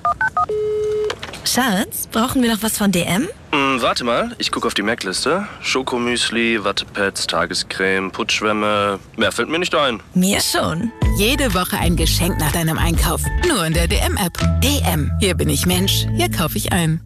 Schatz, brauchen wir noch was von DM? Warte mal, ich gucke auf die Mac-Liste. Schokomüsli, Wattepads, Tagescreme, Putzschwämme. Mehr fällt mir nicht ein. Mir schon. Jede Woche ein Geschenk nach deinem Einkauf. Nur in der DM-App. DM. Hier bin ich Mensch. Hier kaufe ich ein.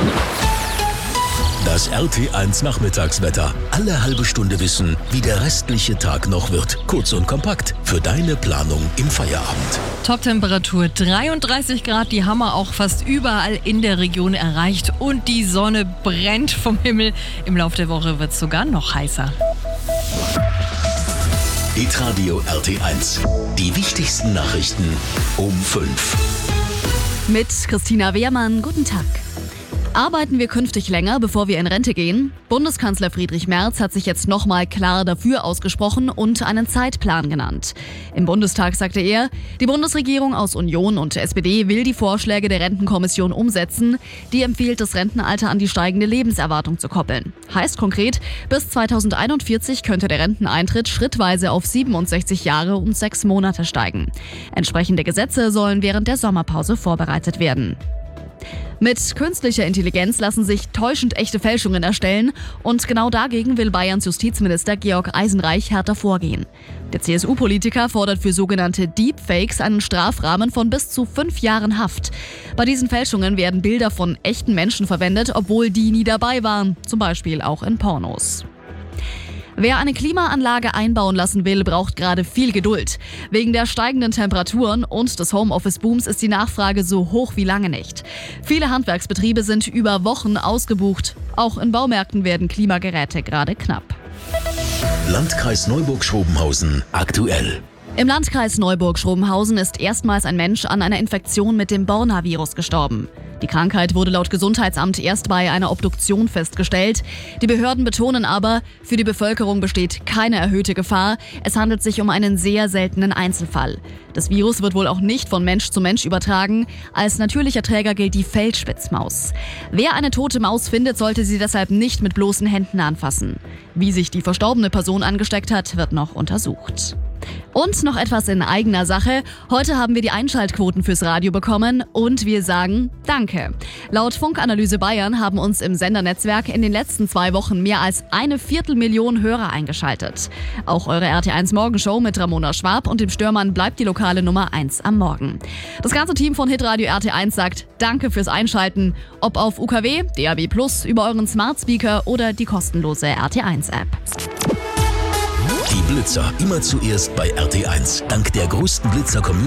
Das RT1 Nachmittagswetter. Alle halbe Stunde wissen, wie der restliche Tag noch wird. Kurz und kompakt für deine Planung im Feierabend. Top-Temperatur 33 Grad, die haben wir auch fast überall in der Region erreicht. Und die Sonne brennt vom Himmel. Im Laufe der Woche wird es sogar noch heißer. Hitradio RT1. Die wichtigsten Nachrichten um 5. Mit Christina Wehrmann, guten Tag. Arbeiten wir künftig länger, bevor wir in Rente gehen? Bundeskanzler Friedrich Merz hat sich jetzt nochmal klar dafür ausgesprochen und einen Zeitplan genannt. Im Bundestag sagte er, die Bundesregierung aus Union und SPD will die Vorschläge der Rentenkommission umsetzen. Die empfiehlt, das Rentenalter an die steigende Lebenserwartung zu koppeln. Heißt konkret, bis 2041 könnte der Renteneintritt schrittweise auf 67 Jahre und 6 Monate steigen. Entsprechende Gesetze sollen während der Sommerpause vorbereitet werden. Mit künstlicher Intelligenz lassen sich täuschend echte Fälschungen erstellen und genau dagegen will Bayerns Justizminister Georg Eisenreich härter vorgehen. Der CSU-Politiker fordert für sogenannte Deepfakes einen Strafrahmen von bis zu 5 Jahren Haft. Bei diesen Fälschungen werden Bilder von echten Menschen verwendet, obwohl die nie dabei waren, zum Beispiel auch in Pornos. Wer eine Klimaanlage einbauen lassen will, braucht gerade viel Geduld. Wegen der steigenden Temperaturen und des Homeoffice-Booms ist die Nachfrage so hoch wie lange nicht. Viele Handwerksbetriebe sind über Wochen ausgebucht. Auch in Baumärkten werden Klimageräte gerade knapp. Landkreis Neuburg-Schrobenhausen aktuell. Im Landkreis Neuburg-Schrobenhausen ist erstmals ein Mensch an einer Infektion mit dem Borna-Virus gestorben. Die Krankheit wurde laut Gesundheitsamt erst bei einer Obduktion festgestellt. Die Behörden betonen aber, für die Bevölkerung besteht keine erhöhte Gefahr. Es handelt sich um einen sehr seltenen Einzelfall. Das Virus wird wohl auch nicht von Mensch zu Mensch übertragen. Als natürlicher Träger gilt die Feldspitzmaus. Wer eine tote Maus findet, sollte sie deshalb nicht mit bloßen Händen anfassen. Wie sich die verstorbene Person angesteckt hat, wird noch untersucht. Und noch etwas in eigener Sache. Heute haben wir die Einschaltquoten fürs Radio bekommen und wir sagen Danke. Laut Funkanalyse Bayern haben uns im Sendernetzwerk in den letzten 2 Wochen mehr als 250.000 Hörer eingeschaltet. Auch eure RT1 Morgenshow mit Ramona Schwab und dem Störmann bleibt die lokale Nummer 1 am Morgen. Das ganze Team von Hitradio RT1 sagt Danke fürs Einschalten. Ob auf UKW, DAB+, über euren Smart Speaker oder die kostenlose RT1-App. Die Blitzer immer zuerst bei RT1. Dank der größten Blitzer-Community